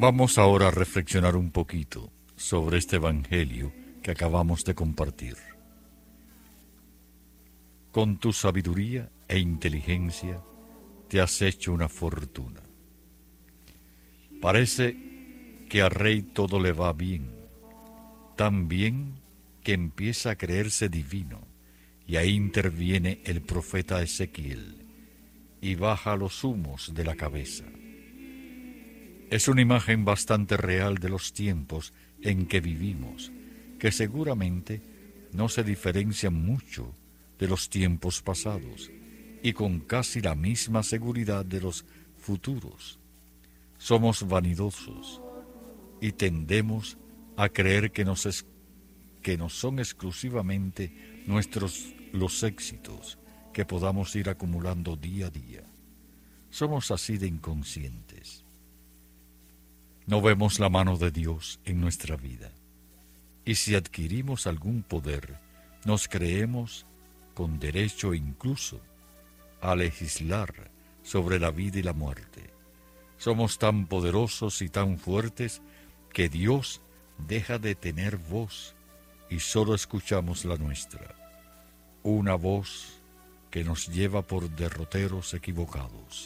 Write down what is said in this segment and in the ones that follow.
Vamos ahora a reflexionar un poquito sobre este Evangelio que acabamos de compartir. Con tu sabiduría e inteligencia te has hecho una fortuna. Parece que al rey todo le va bien, tan bien que empieza a creerse divino, y ahí interviene el profeta Ezequiel y baja los humos de la cabeza. Es una imagen bastante real de los tiempos en que vivimos, que seguramente no se diferencian mucho de los tiempos pasados y con casi la misma seguridad de los futuros. Somos vanidosos y tendemos a creer que no son exclusivamente nuestros los éxitos que podamos ir acumulando día a día. Somos así de inconscientes. No vemos la mano de Dios en nuestra vida. Y si adquirimos algún poder, nos creemos con derecho incluso a legislar sobre la vida y la muerte. Somos tan poderosos y tan fuertes que Dios deja de tener voz y solo escuchamos la nuestra. Una voz que nos lleva por derroteros equivocados.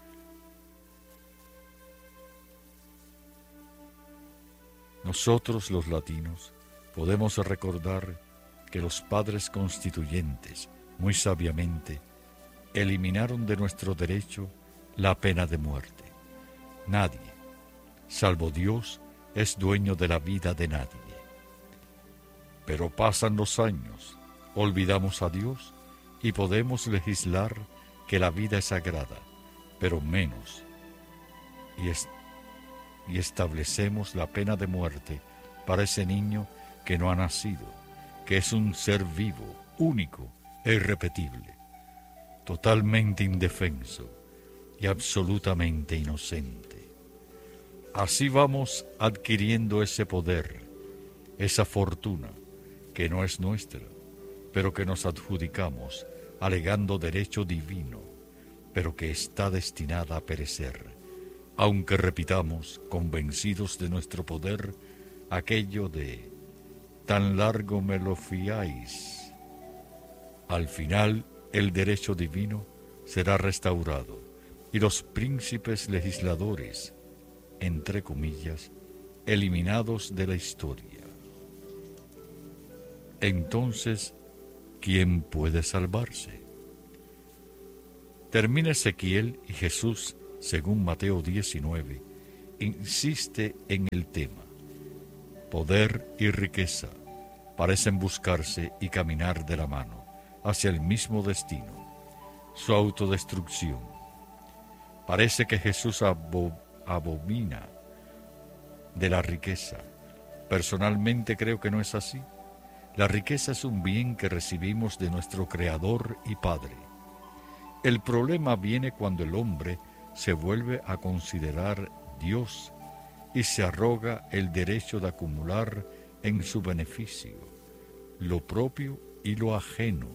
Nosotros los latinos podemos recordar que los padres constituyentes, muy sabiamente, eliminaron de nuestro derecho la pena de muerte. Nadie, salvo Dios, es dueño de la vida de nadie. Pero pasan los años, olvidamos a Dios y podemos legislar que la vida es sagrada, pero menos, y establecemos la pena de muerte para ese niño que no ha nacido, que es un ser vivo, único e irrepetible, totalmente indefenso y absolutamente inocente. Así vamos adquiriendo ese poder, esa fortuna que no es nuestra, pero que nos adjudicamos alegando derecho divino, pero que está destinada a perecer, aunque repitamos, convencidos de nuestro poder, aquello de «tan largo me lo fiáis». Al final, el derecho divino será restaurado y los príncipes legisladores, entre comillas, eliminados de la historia. Entonces, ¿quién puede salvarse? Termina Ezequiel y Jesús, según Mateo 19, insiste en el tema. Poder y riqueza parecen buscarse y caminar de la mano hacia el mismo destino, su autodestrucción. Parece que Jesús abomina de la riqueza. Personalmente creo que no es así. La riqueza es un bien que recibimos de nuestro Creador y Padre. El problema viene cuando el hombre se vuelve a considerar Dios y se arroga el derecho de acumular en su beneficio lo propio y lo ajeno.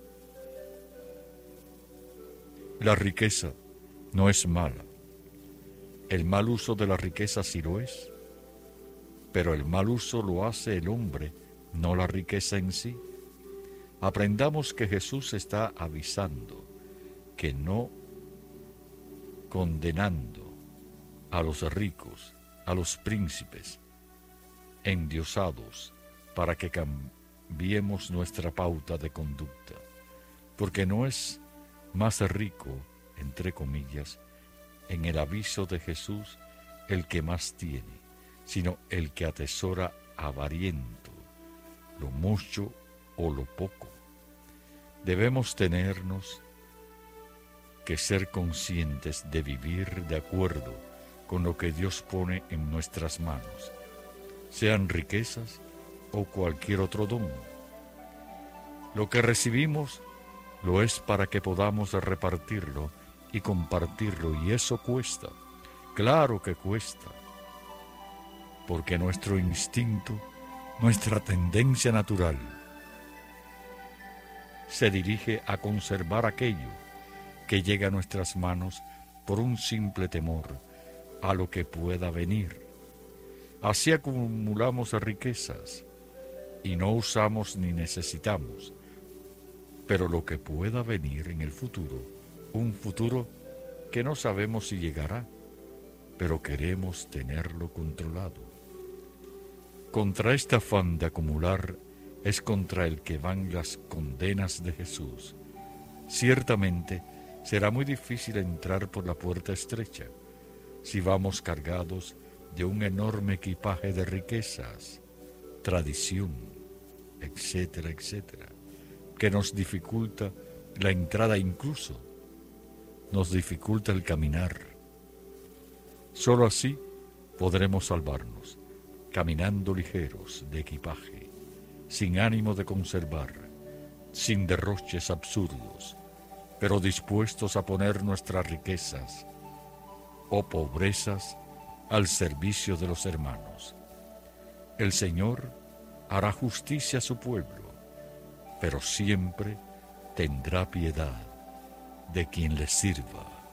La riqueza no es mala. El mal uso de la riqueza sí lo es, pero el mal uso lo hace el hombre, no la riqueza en sí. Aprendamos que Jesús está avisando, que no condenando a los ricos, a los príncipes, endiosados, para que cambiemos nuestra pauta de conducta, porque no es más rico, entre comillas, en el aviso de Jesús el que más tiene, sino el que atesora avariento, lo mucho o lo poco. Debemos tenernos que ser conscientes de vivir de acuerdo con lo que Dios pone en nuestras manos, sean riquezas o cualquier otro don. Lo que recibimos lo es para que podamos repartirlo y compartirlo, y eso cuesta, claro que cuesta, porque nuestro instinto, nuestra tendencia natural, se dirige a conservar aquello que llega a nuestras manos por un simple temor a lo que pueda venir, Así acumulamos riquezas y no usamos ni necesitamos, pero lo que pueda venir en el futuro, un futuro que no sabemos si llegará, pero queremos tenerlo controlado. Contra este afán de acumular es contra el que van las condenas de Jesús. Ciertamente será muy difícil entrar por la puerta estrecha si vamos cargados de un enorme equipaje de riquezas, tradición, etcétera, etcétera, que nos dificulta la entrada, incluso nos dificulta el caminar. Solo así podremos salvarnos, caminando ligeros de equipaje, sin ánimo de conservar, sin derroches absurdos, pero dispuestos a poner nuestras riquezas o pobrezas al servicio de los hermanos. El Señor hará justicia a su pueblo, pero siempre tendrá piedad de quien le sirva.